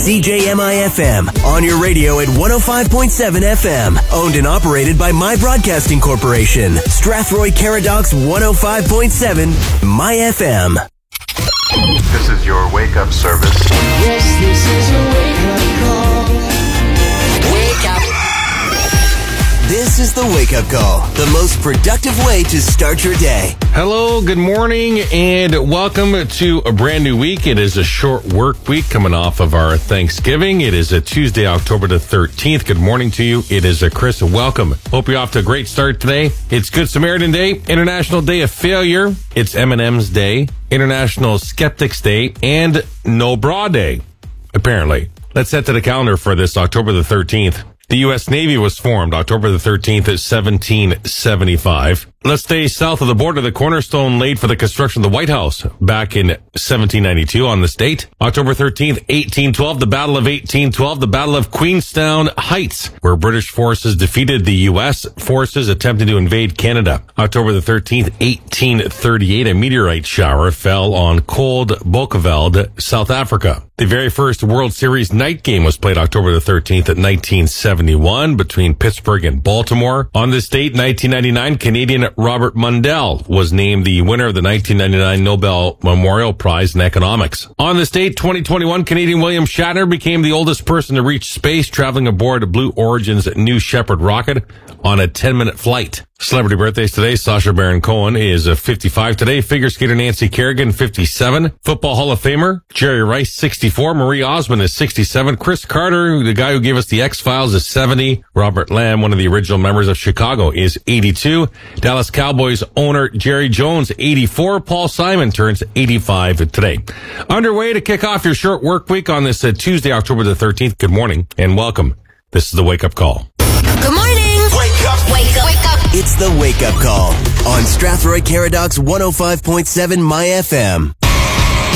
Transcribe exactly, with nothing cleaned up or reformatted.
C J M I F M, on your radio at one oh five point seven F M. Owned and operated by My Broadcasting Corporation. Strathroy Caradox one oh five point seven, My F M. This is your wake-up service. Yes, this is your wake-up call. Wake up. This is the wake-up call, the most productive way to start your day. Hello, good morning, and welcome to a brand new week. It is a short work week coming off of our Thanksgiving. It is a Tuesday, October the thirteenth. Good morning to you. It is a Chris. Welcome. Hope you're off to a great start today. It's Good Samaritan Day, International Day of Failure. It's M and M's Day, International Skeptics Day, and No Bra Day, apparently. Let's head to the calendar for this October the thirteenth. The U S Navy was formed October the thirteenth at seventeen seventy-five. Let's stay south of the border. The cornerstone laid for the construction of the White House back in seventeen ninety-two on this date. October thirteenth, eighteen twelve, the Battle of eighteen twelve, the Battle of Queenstown Heights, where British forces defeated the U S forces attempting to invade Canada. October the thirteenth, eighteen thirty-eight, a meteorite shower fell on Cold Bokaveld, South Africa. The very first World Series night game was played October the thirteenth at nineteen seventy-one between Pittsburgh and Baltimore. On this date, nineteen ninety-nine, Canadian Robert Mundell was named the winner of the nineteen ninety-nine Nobel Memorial Prize in Economics. On this date, twenty twenty-one, Canadian William Shatner became the oldest person to reach space, traveling aboard Blue Origin's New Shepard rocket on a ten-minute flight. Celebrity birthdays today. Sacha Baron Cohen is fifty-five today. Figure skater Nancy Kerrigan, fifty-seven. Football Hall of Famer Jerry Rice, sixty-four. Marie Osmond is sixty-seven. Chris Carter, the guy who gave us the X-Files, is seventy. Robert Lamb, one of the original members of Chicago, is eighty-two. Dallas Cowboys owner Jerry Jones, eighty-four. Paul Simon turns eighty-five today. Underway to kick off your short work week on this uh, Tuesday, October the thirteenth. Good morning and welcome. This is the Wake Up Call. Good morning. Wake up. Wake up. Wake up. It's the wake-up call on Strathroy Caradox one oh five point seven My F M.